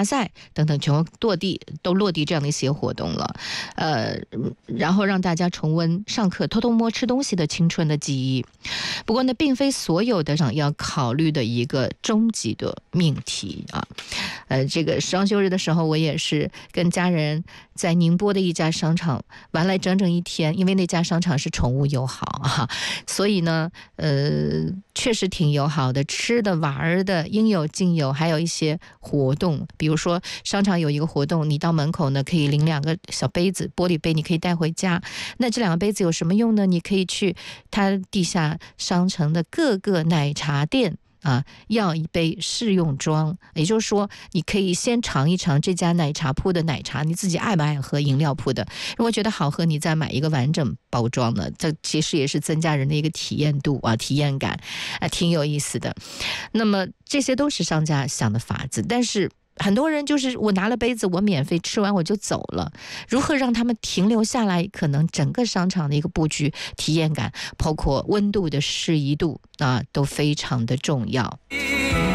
大赛等等全国都落地这样的一些活动了，然后让大家重温上课偷偷摸吃东西的青春的记忆。不过呢，并非所有的要考虑的一个终极的命题啊。这个双休日的时候，我也是跟家人在宁波的一家商场玩了整整一天，因为那家商场是宠物友好啊，所以呢，确实挺友好的，吃的玩的应有尽有，还有一些活动，比如说商场有一个活动，你到门口呢可以领2个小杯子，玻璃杯，你可以带回家。那这2个杯子有什么用呢？你可以去它地下商城的各个奶茶店要一杯试用装，也就是说你可以先尝一尝这家奶茶铺的奶茶，你自己爱不爱喝饮料铺的，如果觉得好喝，你再买一个完整包装的，这其实也是增加人的一个体验度体验感挺有意思的。那么这些都是商家想的法子，但是很多人就是我拿了杯子，我免费吃完我就走了，如何让他们停留下来？可能整个商场的一个布局体验感，包括温度的适宜度都非常的重要。